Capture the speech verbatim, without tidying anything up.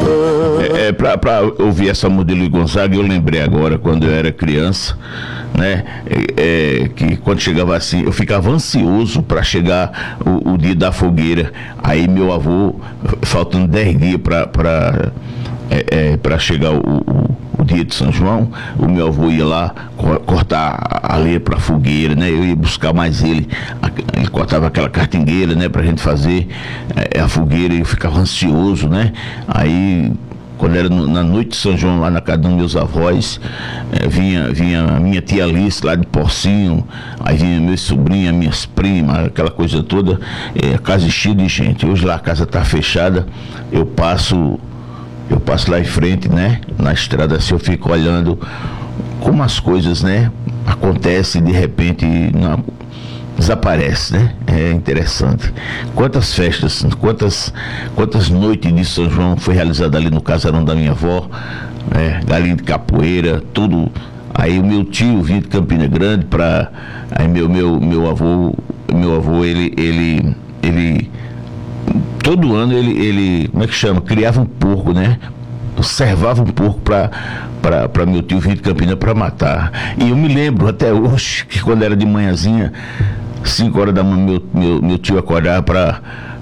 É, é para ouvir essa música de Luiz Gonzaga, eu lembrei agora, quando eu era criança, né? É, é, que quando chegava assim, eu ficava ansioso para chegar o, o dia da fogueira. Aí meu avô, faltando dez dias para é, é, para chegar o, o, o dia de São João, o meu avô ia lá co- cortar a lenha para fogueira, né? Eu ia buscar mais ele, a- ele cortava aquela cartingueira, né? Pra gente fazer é, a fogueira, e eu ficava ansioso, né? Aí quando era no, na noite de São João, lá na casa dos meus avós, eh, vinha, vinha a minha tia Alice lá de Porcinho, aí vinha meus sobrinhos, minhas primas, aquela coisa toda, eh, a casa cheia de gente. Hoje lá a casa está fechada, eu passo, eu passo lá em frente, né? Na estrada assim, eu fico olhando como as coisas, né? Acontecem de repente, não, desaparece, né? É interessante. Quantas festas, quantas, quantas noites de São João foi realizada ali no casarão da minha avó, né? Galinha de capoeira, tudo. Aí o meu tio vinha de Campina Grande para, aí meu meu meu avô, meu avô ele ele ele todo ano ele ele como é que chama? Criava um porco, né? Observava um porco para para meu tio vir de Campina para matar. E eu me lembro até hoje que quando era de manhãzinha, cinco horas da manhã, meu, meu, meu tio acordava para